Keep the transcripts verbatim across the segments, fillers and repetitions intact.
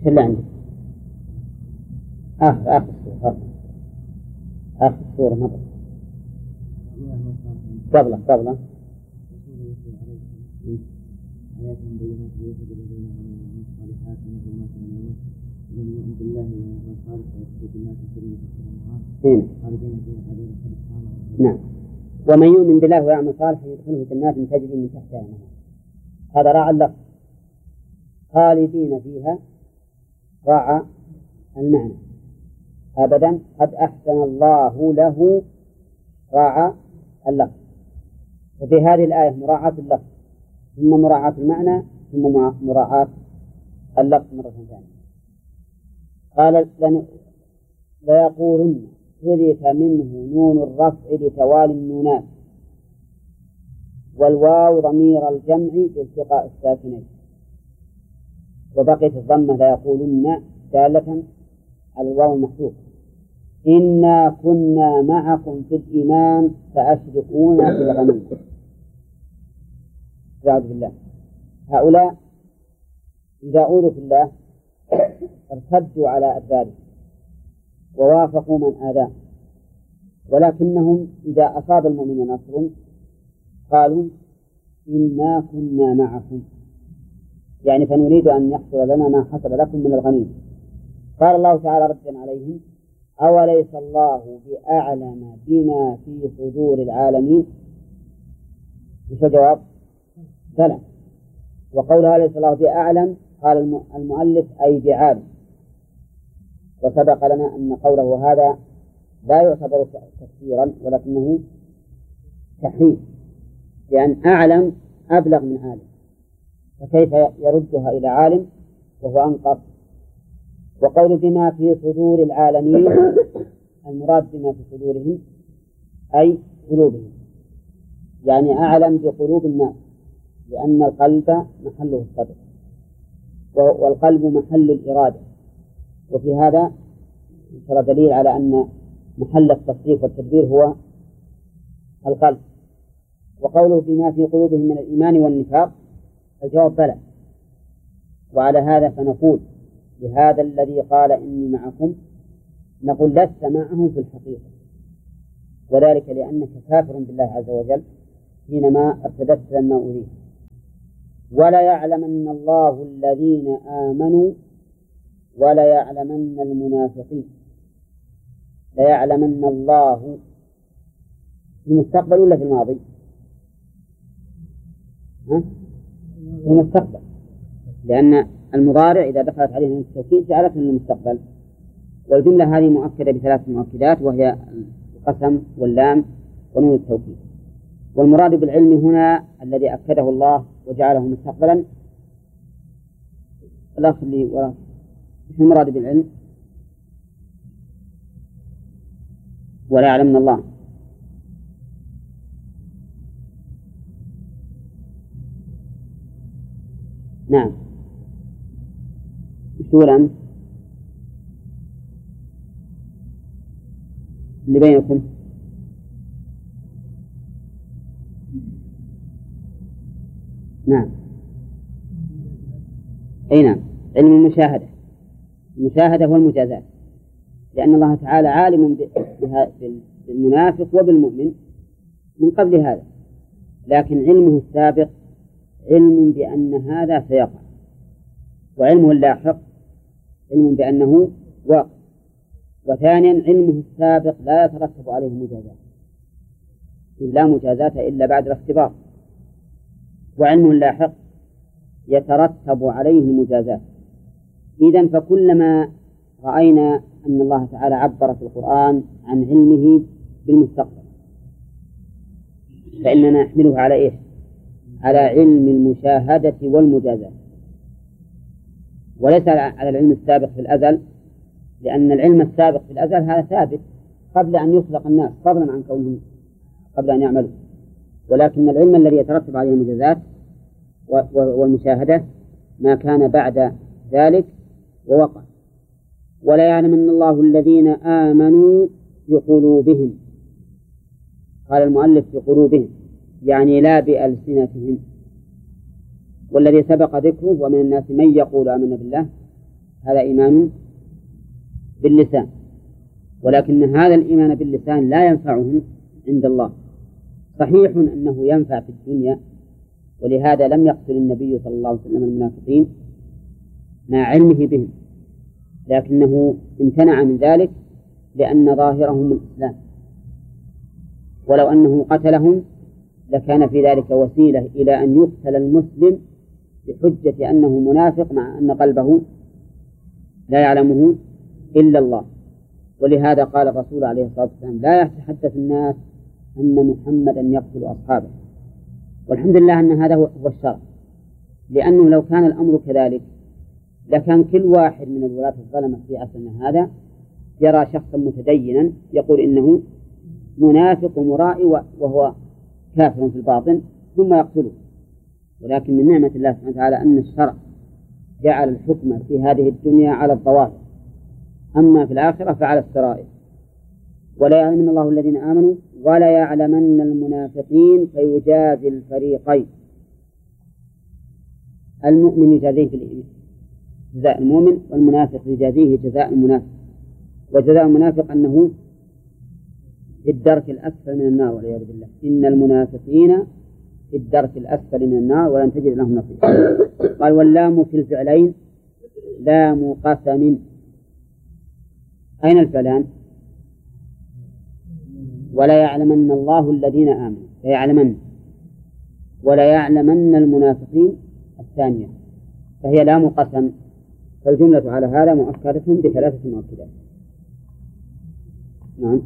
إيش اللي عندك؟ آخر آخر السورة آخر السورة مرة قبله قبله آيات بينات يوجد الذين آمنوا الصالحات ونظلمات الموت ومن يؤمن بالله والصالح ويدخل الناس الكريم هنا خالدين فيها أبدا. نعم. ومن يؤمن بالله ويعمل صالحا يدخله جنات تجري من تحتها الأنهار. هذا راعى اللفظ خالدين فيها راعى المعنى أبدا. قد أحسن الله له راعى اللفظ. وفي هذه الآية مراعاة اللفظ ثم مراعاة المعنى ثم مراعاة اللفظ مرة ثانية. قال ليقولن حذف منه نون الرفع لتوالي النونات والواو ضمير الجمع لالتقاء الساكنين وبقيت الضمة ليقولن دالة على الواو المحذوف. إنا كنا معكم في الإيمان فأشركونا في الغنيمة. أعوذ بالله. هؤلاء إذا أوذوا في الله ارتدوا على أدبارهم ووافقوا من آذاه، ولكنهم إذا أصاب المؤمن نصر قالوا إنا كنا معكم، يعني فنريد أن يحصل لنا ما حصل لكم من الغنيمة. قال الله تعالى ردا عليهم أوليس الله بأعلم بما في صدور العالمين؟ وش الجواب؟ بلى. وقولها أليس الله بأعلم قال المؤلف أي بعالم، وسبق لنا أن قوله هذا لا يعتبر تفسيرا ولكنه تحريف، لأن أعلم أبلغ من عالم، فكيف يردها إلى عالم وهو أنقص؟ وقول بما في صدور العالمين المراد بما في صدورهم أي قلوبهم، يعني أعلم بقلوب الناس، لأن القلب محله الصدر والقلب محل الإرادة، وفي هذا ترى دليل على أن محل التصريف والتدبير هو القلب. وقوله بما في قلوبهم من الإيمان والنفاق الجواب بلى. وعلى هذا فنقول لهذا الذي قال إني معكم نقول لست معهم في الحقيقة، وذلك لأنك كافر بالله عز وجل حينما ارتدت لما أريد. ولا يعلمن الله الذين آمنوا ولا يعلمن المنافقين. لا يعلمن الله في المستقبل ولا في الماضي؟ ها؟ في المستقبل، لأن المضارع إذا دخلت عليه التوكيد جعلته للمستقبل، والجملة هذه مؤكدة بثلاث مؤكدات وهي القسم واللام ونون التوكيد. والمراد بالعلم هنا الذي أكده الله وجعله مستقبلا. الأخ اللي وراء إيش المراد بالعلم؟ ولا يعلمن الله. نعم. إيش تقول أنت؟ اللي بينكم نعم. أي نعم. علم المشاهدة. المشاهدة والمجازات، لأن الله تعالى عالم بالمنافق وبالمؤمن من قبل هذا، لكن علمه السابق علم بأن هذا سيقع، وعلمه اللاحق علم بأنه واقع. وثانيا علمه السابق لا يترتب عليه مجازات، لا مجازات إلا بعد الاختبار، وعلمه اللاحق يترتب عليه المجازات. إذن فكلما رأينا أن الله تعالى عبر في القرآن عن علمه بالمستقبل فإننا نحمله على إيه؟ على علم المشاهدة والمجازات، وليس على العلم السابق في الأزل، لأن العلم السابق في الأزل هذا ثابت قبل أن يخلق الناس فضلا عن كونهم قبل أن يعملوا، ولكن العلم الذي يترتب عليه المجازات والمشاهدة ما كان بعد ذلك ووقع. ولا يعلمن الله الذين آمنوا بقلوبهم. قال المؤلف بقلوبهم يعني لا بألسنتهم. والذي سبق ذكره ومن الناس من يقول آمنا بالله هذا إيمان باللسان، ولكن هذا الإيمان باللسان لا ينفعهم عند الله. صحيح أنه ينفع في الدنيا، ولهذا لم يقتل النبي صلى الله عليه وسلم المنافقين مع علمه بهم، لكنه امتنع من ذلك لأن ظاهرهم الإسلام، ولو أنه قتلهم لكان في ذلك وسيلة إلى أن يقتل المسلم بحجة أنه منافق مع أن قلبه لا يعلمه إلا الله. ولهذا قال الرسول عليه الصلاة والسلام: لا يتحدث الناس أن محمدا يقتل أصحابه. والحمد لله أن هذا هو الشرع، لأنه لو كان الأمر كذلك لكان كل واحد من الولاة الظلمة في عصرنا هذا يرى شخصا متدينا يقول إنه منافق مرائي وهو كافر في الباطن ثم يقتله. ولكن من نعمة الله سبحانه وتعالى أن الشرع جعل الحكم في هذه الدنيا على الظواهر، أما في الآخرة فعلى السرائر. ولا يعلمن الله الذين آمنوا ولا يعلمن المنافقين فيجازي الفريقين. المؤمن يجازيه في جزاء المؤمن، والمنافق يجازيه جزاء المنافق. وجزاء المنافق أنه في الدرك الأسفل من النار والعياذ بالله. إن المنافقين في الدرك الأسفل من النار ولن تجد لهم نصيرا. قال: واللام في الفعلين لام قسم. أين الفعلان؟ ولا يعلمن الله الذين آمنوا، لا يعلمن، ولا يعلمن المنافقين الثانية، فهي لام قسم. فالجملة على هذا مؤكدة بثلاثة مؤكدات. نعم.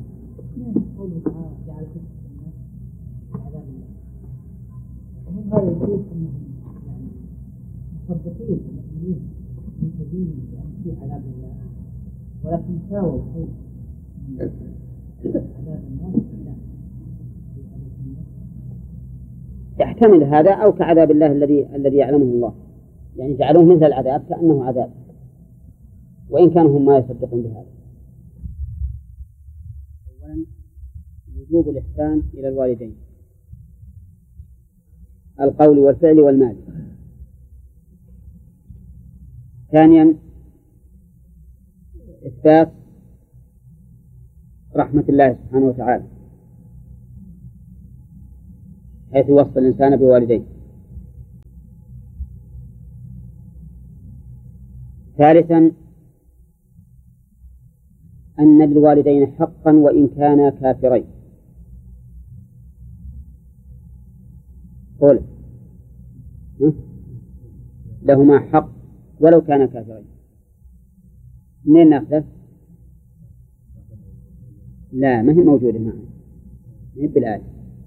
هذا يقول أنهم يعني مصدقين المؤمنين منتجين بأن في عذاب الله، ولكن ساووا بين عذاب الناس. يحتمل هذا أو كعذاب الله الذي الذي يعلمه الله، يعني جعلوه مثل العذاب كأنه عذاب، وإن كانوا هم ما يصدقون بهذا. أولا وجوب الإحسان إلى الوالدين، القول والفعل والمال. ثانيا إثبات رحمة الله سبحانه وتعالى حيث يوصل الإنسان بوالديه. ثالثا أن للوالدين حقا وإن كانا كافرين. قول لهما حق ولو كانا كافرين. منين نأخذه؟ لا، ما هي موجودة معنا، ما هي بالآية.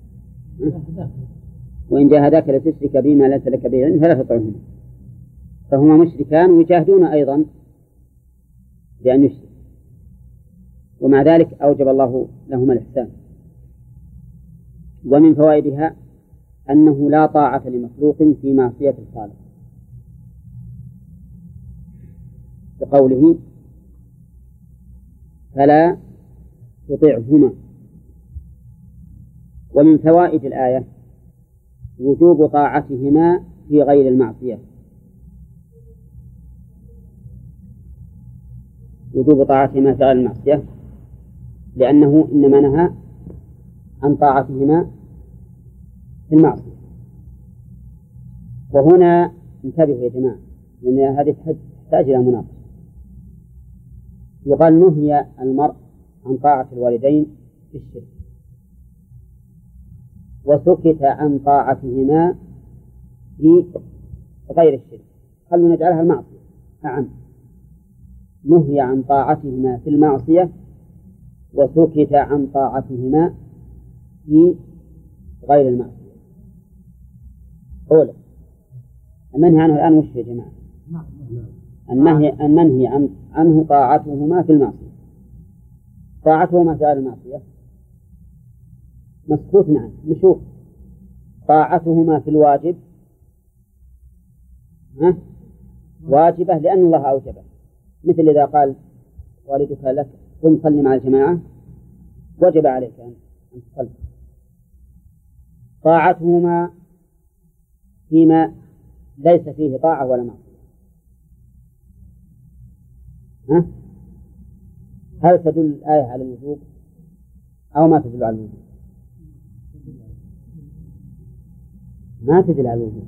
وإن جاهداك لتشرك بما ليس لك به علم فلا تطعهما. فهما مشركان ويجاهدون أيضا بأن يشرك، ومع ذلك أوجب الله لهما الإحسان. ومن فوائدها أنه لا طاعة لمخلوق في معصية الخالق، بقوله فلا تطعهما. ومن فوائد الآية وجوب طاعتهما في غير المعصية، وجوب طاعتهما في غير المعصية، لأنه إنما نهى عن طاعتهما في المعصية. وهنا انتبهوا يا جماعة، لأن هذه تحتاج إلى مناقشة. يقال نهي المرء عن طاعة الوالدين في الشرك، وسكت عن طاعتهما في غير الشرك. خلوا نجعلها المعصية أعم. نهي عن طاعتهما في المعصية وسكت عن طاعتهما في غير المعصية. أولا المنهي عنه الآن وش يا جماعة؟ المنهي المنهي عن عنه طاعتهما في المعصية. طاعتهما في غير المعصية مسكوت عنه. نشوف طاعتهما في الواجب ها؟ واجبة لأن الله أوجبه، مثل إذا قال والدك لك قم صل مع الجماعة وجب عليك أن تصلي. طاعتهما فيما ليس فيه طاعة ولا معصية. ها؟ هل تدل الآية على الوجوب أو ما تدل على الوجوب؟ ما تدل على الوجوب،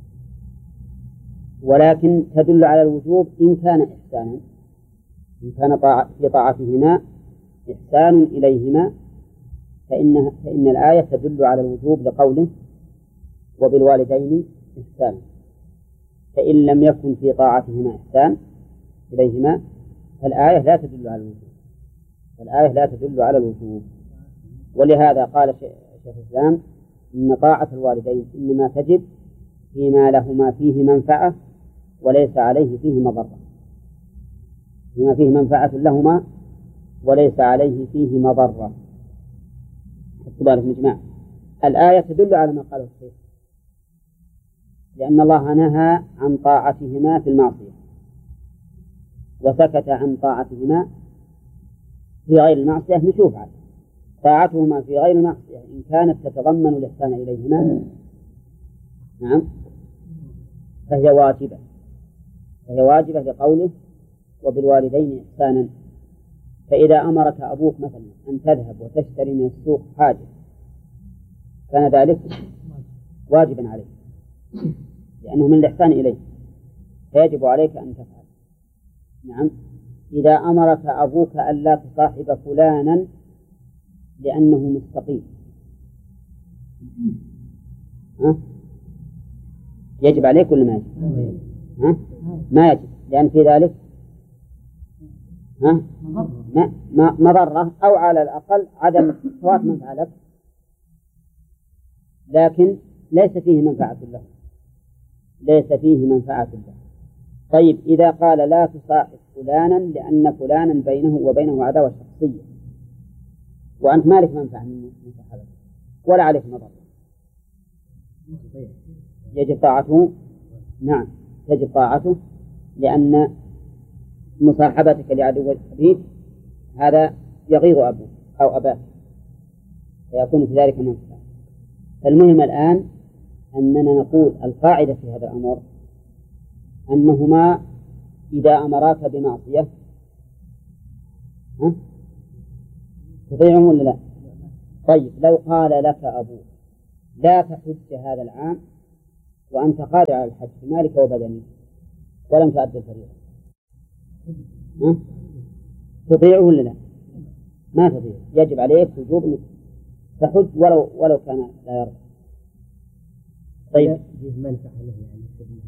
ولكن تدل على الوجوب إن كان إحسانا، إن كان طاعة في طاعتهما إحسان إليهما فإن فإن الآية تدل على الوجوب لقوله وبالوالدين إحسانا. فإن لم يكن في طاعتهما إحسان إليهما فالآية لا تدل على الوجوب، فالآية لا تدل على الوجوب. ولهذا قال شيخ الإسلام إن طاعة الوالدين إنما تجب فيما لهما فيه منفعة وليس عليه فيه مضرة، فيما فيه منفعة لهما وليس عليه فيه مضرة. اعتبار في جماعة الآية تدل على ما قاله الشيخ، لأن الله نهى عن طاعتهما في المعصية وسكت عن طاعتهما في غير المعصية. نشوف عنه طاعتهما في غير المعصية إن كانت تتضمن الإحسان إليهما نعم فهي واجبة، فهي واجبة لقوله وبالوالدين إحسانا. فإذا أمرك أبوك مثلا أن تذهب وتشتري من السوق حاجة كان ذلك واجبا عليك لأنه من الإحسان إليه فيجب عليك أن تفعل. نعم. إذا أمرك أبوك أن لا تصاحب فلانا لأنه مستقيم ها؟ يجب عليك ولا ما يجب؟ ها؟ ما يجب، لأن في ذلك ها؟ ما مضرة أو على الأقل عدم فوات منفعة لك، لكن ليس فيه منفعة له، ليس فيه منفعة له. طيب إذا قال لا تصاحب فلانا لأن فلانا بينه وبينه عداوة شخصية وأنت مالك منفعة من مصاحبته ولا عليك مضرة، يجب طاعته. نعم تجب طاعته، لأن مصاحبتك لعدو الحبيب هذا يغيظ أبوه أو أباه فيكون في ذلك منفعة. فالمهم الآن أننا نقول القاعدة في هذا الأمر أنهما إذا أمراك بمعصية ها؟ تطيعهم ولا لا؟ طيب لو قال لك أبوك لا تحج هذا العام وأنت قادر على الحج بمالك وبدنك ولم تؤدي الفريضة ها؟ تطيعه ولا لا؟ ما تطيع، يجب عليك وجوب أنك تحج ولو ولو كان لا يرضى. طيب فيه منفعة له يعني